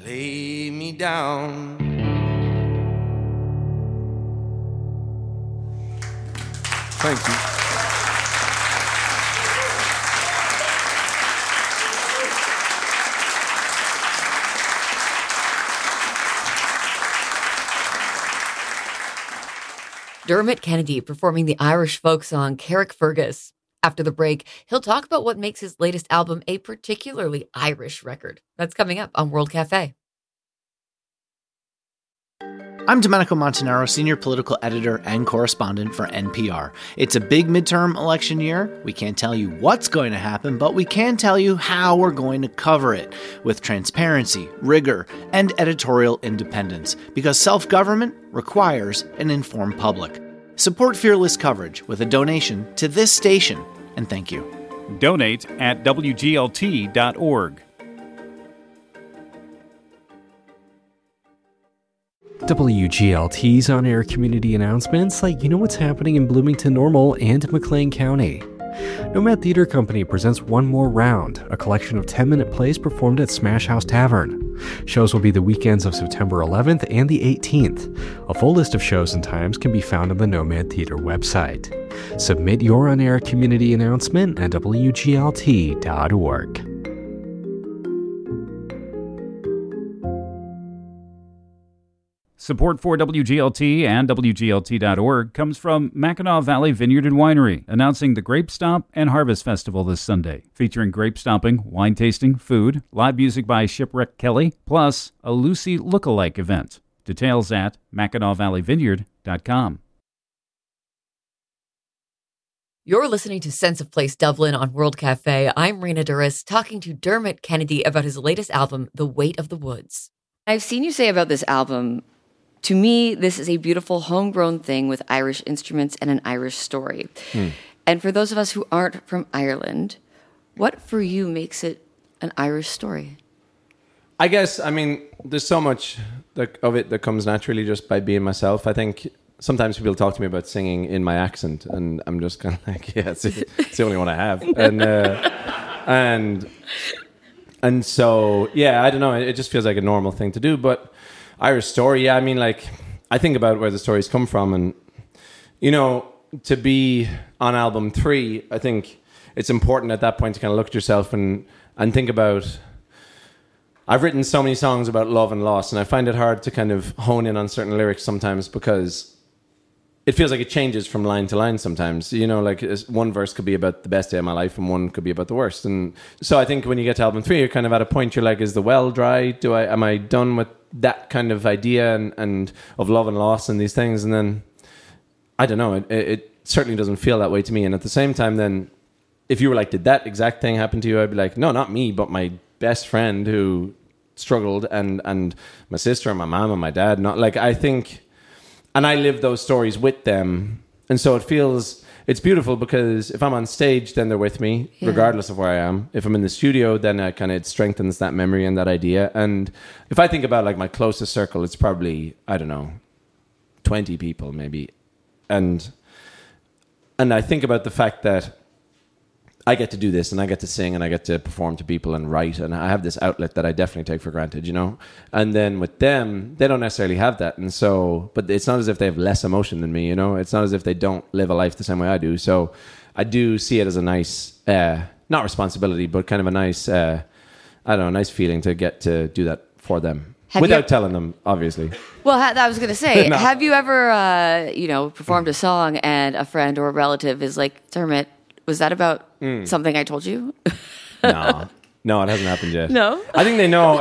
lay me down. Thank you. Dermot Kennedy performing the Irish folk song Carrickfergus. After the break, he'll talk about what makes his latest album a particularly Irish record. That's coming up on World Cafe. I'm Domenico Montanaro, senior political editor and correspondent for NPR. It's a big midterm election year. We can't tell you what's going to happen, but we can tell you how we're going to cover it with transparency, rigor, and editorial independence, because self-government requires an informed public. Support fearless coverage with a donation to this station, and thank you. Donate at WGLT.org. WGLT's on-air community announcements let you know what's happening in Bloomington Normal and McLean County. Nomad Theater Company presents One More Round, a collection of 10-minute plays performed at Smash House Tavern. Shows will be the weekends of September 11th and the 18th. A full list of shows and times can be found on the Nomad Theater website. Submit your on-air community announcement at WGLT.org. Support for WGLT and WGLT.org comes from Mackinac Valley Vineyard and Winery, announcing the Grape Stomp and Harvest Festival this Sunday, featuring grape stomping, wine tasting, food, live music by Shipwreck Kelly, plus a Lucy Lookalike event. Details at MackinacValleyVineyard.com. You're listening to Sense of Place Dublin on World Cafe. I'm Rena Duras, talking to Dermot Kennedy about his latest album, The Weight of the Woods. I've seen you say about this album, to me, this is a beautiful homegrown thing with Irish instruments and an Irish story. And for those of us who aren't from Ireland, what for you makes it an Irish story? I guess, I mean, there's so much of it that comes naturally just by being myself. I think sometimes people talk to me about singing in my accent, and I'm just kind of like, yeah, it's the only one I have. And so, yeah, I don't know. It just feels like a normal thing to do. But Irish story, yeah, I mean, like, I think about where the stories come from. And, you know, to be on album 3, I think it's important at that point to kind of look at yourself and think about... I've written so many songs about love and loss, and I find it hard to kind of hone in on certain lyrics sometimes because it feels like it changes from line to line sometimes. You know, like one verse could be about the best day of my life and one could be about the worst. And so I think when you get to album 3, you're kind of at a point, you're like, is the well dry? Am I done with that kind of idea and of love and loss and these things? And then, I don't know, it certainly doesn't feel that way to me. And at the same time, then, if you were like, did that exact thing happen to you? I'd be like, no, not me, but my best friend who struggled and my sister and my mom and my dad. Not like, I think... And I live those stories with them. And so it's beautiful because if I'm on stage, then they're with me, regardless of where I am. If I'm in the studio, then it strengthens that memory and that idea. And if I think about like my closest circle, it's probably, I don't know, 20 people maybe. And I think about the fact that I get to do this and I get to sing and I get to perform to people and write, and I have this outlet that I definitely take for granted, you know? And then with them, they don't necessarily have that. And so, but it's not as if they have less emotion than me, you know? It's not as if they don't live a life the same way I do. So I do see it as a nice, not responsibility, but kind of a nice, I don't know, nice feeling to get to do that for them. Without telling them, obviously. Well, I was going to say, No. Have you ever, performed a song and a friend or a relative is like, Dermot, was that about something I told you? No, it hasn't happened yet. No? I think they know.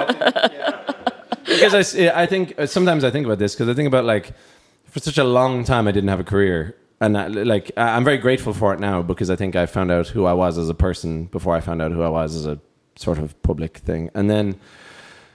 Because I think, sometimes I think about this, because I think about, like, for such a long time I didn't have a career. And, I'm very grateful for it now, because I think I found out who I was as a person before I found out who I was as a sort of public thing. And then